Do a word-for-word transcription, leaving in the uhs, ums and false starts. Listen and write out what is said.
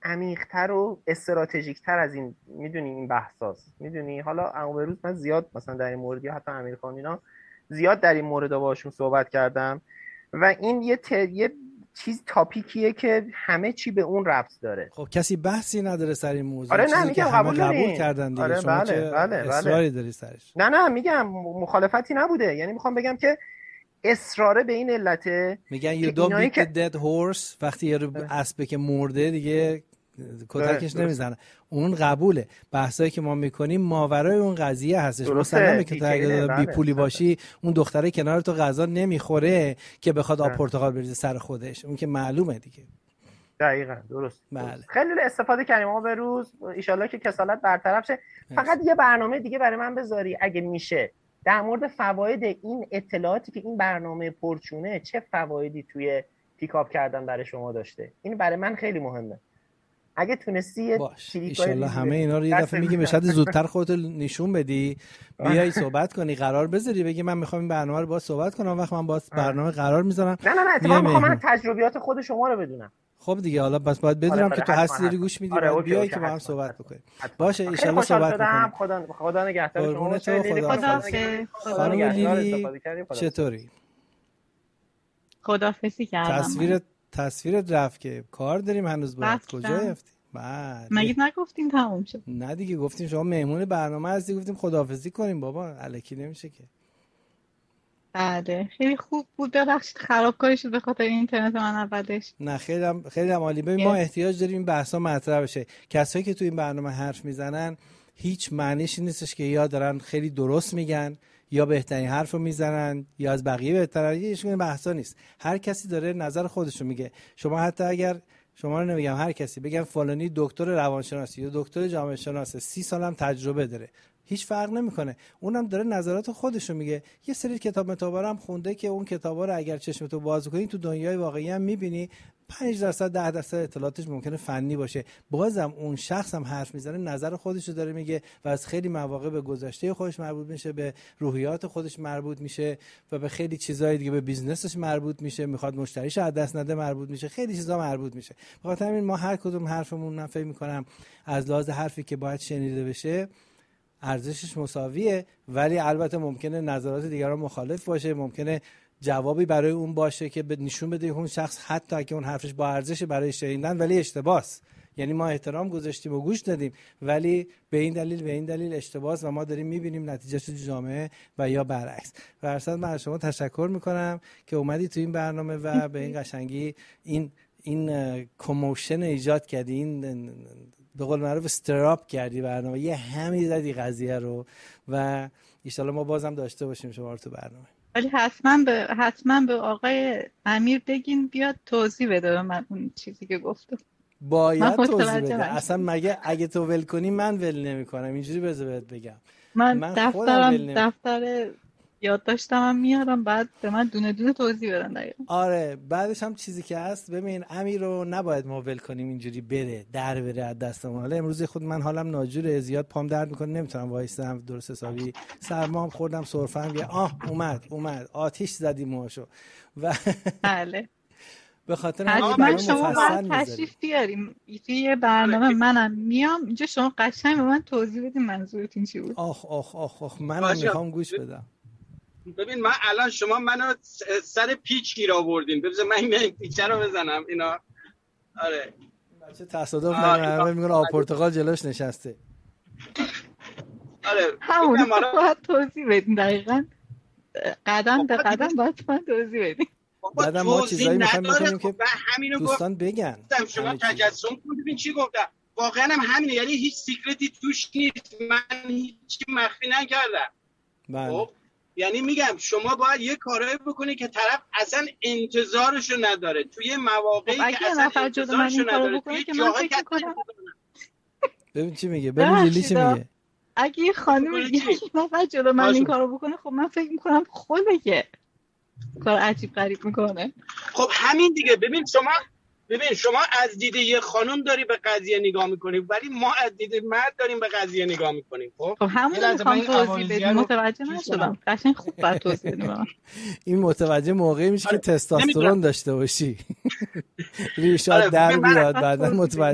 عمیق‌تر و استراتژیک‌تر از این میدونی این بحثاست. میدونی حالا امروز من زیاد مثلا در این مورد یا حتی امیرخان اینا زیاد در این مورد باشون صحبت کردم و این یه ت... یه چیز تاپیکیه که همه چی به اون ربط داره. خب کسی بحثی نداره سر این موضوع؟ آره چیزی نه که میگم همه قبول, قبول کردن دیگه. آره شما بله چه بله اصراری بله. داری سرش؟ نه نه میگم مخالفتی نبوده، یعنی میخوام بگم که اصراره به این علته میگن you don't beat the dead horse. وقتی یه اسبه که مرده دیگه کتکش نمیزنه. اون قبوله. بحثایی که ما میکنیم ماورای اون قضیه هستش. مثلا که تو اگه بی پولی باشی اون دختره کنار تو غذا نمیخوره که بخواد آب پرتقال بریزه سر خودش، اون که معلومه دیگه. دقیقاً درست. بله. خیلی استفاده کردیم ما به روز، ان شاءالله که کسالت برطرف شه. فقط یه برنامه دیگه برای من بذاری اگه میشه در مورد فواید این اطلاعاتی که این برنامه پرچونه چه فوایدی توی پیکاپ کردن برای شما داشته. این برای من خیلی مهمه. اگه تونستی باش ان شاءالله همه اینا رو یه دفعه میگیم به شرط زودتر خودت نشون بدی، بیای صحبت کنی، قرار بذاری بگی من میخوام این برنامه رو با صحبت کنم، وقت من با برنامه قرار میذارم. نه نه نه اتفاقا میخوام من تجربیات خود شما رو بدونم. خب دیگه حالا بس باید بدونم آره که تو هستی داری گوش میدی. آره بیای که با هم صحبت بکنیم. باشه ان شاءالله صحبت میکنیم. خدا خدا نگهدار شما. خدا خانم لیلی چطوری؟ خداحافظی کردم. تصویر تصویرت رفت که کار داریم هنوز باید. کجا رفتی؟ بله مگه نگفتین تموم شد؟ نه دیگه گفتیم شما مهمون برنامه هستی، گفتیم خداحافظی کنیم بابا، الکی نمیشه که. بله خیلی خوب بود، ببخشید خرابکاری شد به خاطر اینترنت من اولش. نه خیلی هم خیلی هم عالی. ببین ما احتیاج داریم این بحثا مطرح بشه. کسایی که تو این برنامه حرف میزنن هیچ معنیش نیستش که یا دارن خیلی درست میگن یا بهترین حرفو میزنن یا از بقیه بهترن، هیچ این بحثا نیست. هر کسی داره نظر خودش رو میگه. شما حتی اگر شما رو نمیگم هر کسی بگم فلانی دکتر روانشناسی یا دکتر جامعه شناسه سی سال هم تجربه داره، هیچ فرق نمیکنه، اونم داره نظرات خودش رو میگه. یه سری کتاب متابا هم خونده که اون کتابا رو اگر چشمتو باز کنی تو دنیای واقعی هم میبینی پنج درصد ده درصد اطلاعاتش ممکنه فنی باشه، بازم اون شخص هم حرف میزنه نظر خودش رو داره میگه و از خیلی مواقع به گذشته خودش مربوط میشه، به روحیات خودش مربوط میشه و به خیلی چیزای دیگه، به بیزنسش مربوط میشه، میخواد مشتریش از دست نده مربوط میشه، خیلی چیزا مربوط میشه. بخاطر همین ما هر کدوم حرفمون من فکر میکنم از لحاظ حرفی که باید شنیده بشه ارزشش مساویه، ولی البته ممکنه نظرات دیگران مخالف باشه، ممکنه جوابی برای اون باشه که به نشون بده اون شخص حتی اگه اون حرفش با ارزش برای شنیدن ولی اشتباهه. یعنی ما احترام گذاشتیم و گوش دادیم ولی به این دلیل به این دلیل اشتباهه و ما داریم میبینیم نتیجهش تو جامعه و یا برعکس. و اصلا من از شما تشکر میکنم که اومدی تو این برنامه و به این قشنگی این این کموشن ایجاد کردی، این به قول معروف استراپ کردی برنامه، یه همی زدی قضیه رو و ان شاءالله ما بازم داشته باشیم شما رو تو برنامه. ولی حتما به حتما به آقای امیر بگین بیاد توضیح بده به من اون چیزی که گفتم. باید توضیح بده. اصلا مگه اگه تو ول کنی من ول نمی‌کنم، اینجوری بذار بهت بگم. من, من دفترم دفتر یادداشتم میارم بعد به من دونه دونه توضیح بدن دیگه. آره بعدش هم چیزی که هست، ببین امیر رو نباید ما ول کنیم اینجوری بره در بره از دستمون. حالا امروز خود من حالم ناجوره، زیاد پام درد میکنه، نمیتونم وایسم درست حسابی، سرمام خوردم، سرفه‌ام یه آه اومد اومد آتیش زدی موهاشو و بله به خاطر همین شما باید تشریف بیاریم توی یه برنامه، منم میام اینجا شما قشنگ به من توضیح بدین منظورتون چی بود. آخ آخ آخ آخ منم میخوام گوش بدم. ببین من الان شما منو سر پیچ گیر آوردین، ببین من این پیچه رو بزنم اینا. آره بچه تصادف نمی‌کنه، میگن آب پرتقال جلوش نشسته. آره همون باید توضیح بدین دقیقاً قدم به قدم باید من توضیح بدین. بعد ما چیزایی می‌خوایم بکنیم که دوستان بگن. شما تجسم کنید ببین چی گفتم. واقعا هم همینه، یعنی هیچ سیکرتی توش نیست، من هیچی مخفی نکردم. بله. یعنی میگم شما باید یه کارایی بکنی که طرف اصلا انتظارشو نداره، توی مواقعی که اصلا انتظارشو نداره، توی جاهایی که ببین چی میگه، ببین لیلی چی میگه. اگه یه خانم یه نفر جلو من این کارو بکنه خب من فکر میکنم خوبه که کار عجیب غریب میکنه. خب همین دیگه. ببین شما ببین شما از دید یه خانم داری به قضیه نگاه میکنی ولی ما از دید مرد داریم به قضیه نگاه میکنیم. خب خب همون میخوام توضیح بدیم، متوجه نشدم. قشنگ خوب بعد توضیح بدیم. این متوجه موقعی میشه که تستوسترون داشته باشی ریشات در بیاد بعدن متوجه